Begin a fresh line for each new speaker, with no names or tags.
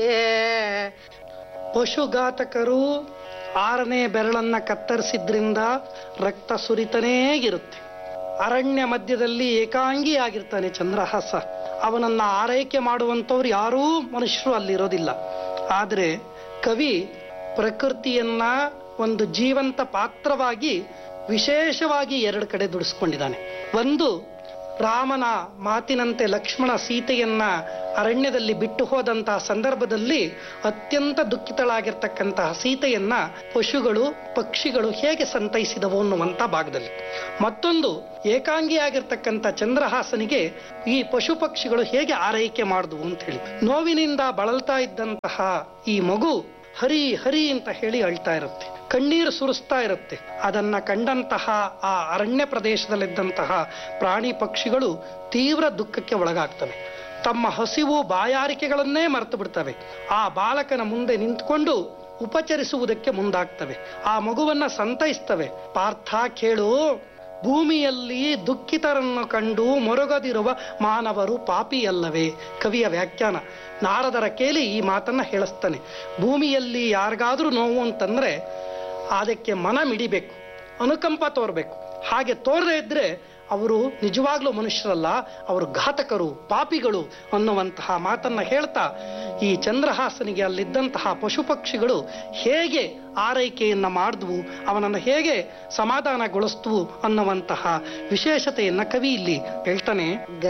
ಪಶುಘಾತಕರು 6ನೇ ಬೆರಳನ್ನ ಕತ್ತರಿಸಿದ್ರಿಂದ ರಕ್ತ ಸುರಿತನೇ ಇರುತ್ತೆ. ಅರಣ್ಯ ಮಧ್ಯದಲ್ಲಿ ಏಕಾಂಗಿಯಾಗಿರ್ತಾನೆ ಚಂದ್ರಹಾಸ. ಅವನನ್ನ ಆರೈಕೆ ಮಾಡುವಂಥವ್ರು ಯಾರೂ ಮನುಷ್ಯರು ಅಲ್ಲಿರೋದಿಲ್ಲ. ಆದರೆ ಕವಿ ಪ್ರಕೃತಿಯನ್ನ ಒಂದು ಜೀವಂತ ಪಾತ್ರವಾಗಿ ವಿಶೇಷವಾಗಿ 2 ಕಡೆ ದುಡಿಸ್ಕೊಂಡಿದ್ದಾನೆ. ಒಂದು, ರಾಮನ ಮಾತಿನಂತೆ ಲಕ್ಷ್ಮಣ ಸೀತೆಯನ್ನ ಅರಣ್ಯದಲ್ಲಿ ಬಿಟ್ಟು ಹೋದಂತಹ ಸಂದರ್ಭದಲ್ಲಿ ಅತ್ಯಂತ ದುಃಖಿತಳಾಗಿರ್ತಕ್ಕಂತಹ ಸೀತೆಯನ್ನ ಪಶುಗಳು ಪಕ್ಷಿಗಳು ಹೇಗೆ ಸಂತೈಸಿದವು ಅನ್ನುವಂಥ ಭಾಗದಲ್ಲಿ. ಮತ್ತೊಂದು, ಏಕಾಂಗಿಯಾಗಿರ್ತಕ್ಕಂಥ ಚಂದ್ರಹಾಸನಿಗೆ ಈ ಪಶು ಪಕ್ಷಿಗಳು ಹೇಗೆ ಆರೈಕೆ ಮಾಡಿದ್ವು ಅಂತ ಹೇಳಿ. ನೋವಿನಿಂದ ಬಳಲ್ತಾ ಇದ್ದಂತಹ ಈ ಮಗು ಹರಿ ಹರಿ ಅಂತ ಹೇಳಿ ಅಳ್ತಾ ಇರುತ್ತೆ, ಕಣ್ಣೀರು ಸುರಿಸ್ತಾ ಇರುತ್ತೆ. ಅದನ್ನ ಕಂಡಂತಹ ಆ ಅರಣ್ಯ ಪ್ರದೇಶದಲ್ಲಿದ್ದಂತಹ ಪ್ರಾಣಿ ಪಕ್ಷಿಗಳು ತೀವ್ರ ದುಃಖಕ್ಕೆ ಒಳಗಾಗ್ತವೆ. ತಮ್ಮ ಹಸಿವು ಬಾಯಾರಿಕೆಗಳನ್ನೇ ಮರೆತು ಬಿಡ್ತವೆ. ಆ ಬಾಲಕನ ಮುಂದೆ ನಿಂತ್ಕೊಂಡು ಉಪಚರಿಸುವುದಕ್ಕೆ ಮುಂದಾಗ್ತವೆ. ಆ ಮಗುವನ್ನ ಸಂತೈಸ್ತವೆ. ಪಾರ್ಥ ಕೇಳು, ಭೂಮಿಯಲ್ಲಿ ದುಃಖಿತರನ್ನು ಕಂಡು ಮೊರಗದಿರುವ ಮಾನವರು ಪಾಪಿಯಲ್ಲವೇ? ಕವಿಯ ವ್ಯಾಖ್ಯಾನ. ನಾರದರ ಕೇಳಿ ಈ ಮಾತನ್ನ ಹೇಳಿಸ್ತಾನೆ. ಭೂಮಿಯಲ್ಲಿ ಯಾರಿಗಾದ್ರೂ ನೋವು ಅಂತಂದ್ರೆ ಅದಕ್ಕೆ ಮನ ಮಿಡಿಬೇಕು, ಅನುಕಂಪ ತೋರ್ಬೇಕು. ಹಾಗೆ ತೋರದೇ ಇದ್ರೆ ಅವರು ನಿಜವಾಗ್ಲೂ ಮನುಷ್ಯರಲ್ಲ, ಅವರು ಘಾತಕರು, ಪಾಪಿಗಳು ಅನ್ನುವಂತಹ ಮಾತನ್ನ ಹೇಳ್ತಾ ಈ ಚಂದ್ರಹಾಸನಿಗೆ ಅಲ್ಲಿದ್ದಂತಹ ಪಶು ಪಕ್ಷಿಗಳು ಹೇಗೆ ಆರೈಕೆಯನ್ನ ಮಾಡಿದ್ವು, ಅವನನ್ನು ಹೇಗೆ ಸಮಾಧಾನಗೊಳಿಸಿದ್ವು ಅನ್ನುವಂತಹ ವಿಶೇಷತೆಯನ್ನ ಕವಿ ಇಲ್ಲಿ ಹೇಳ್ತಾನೆ.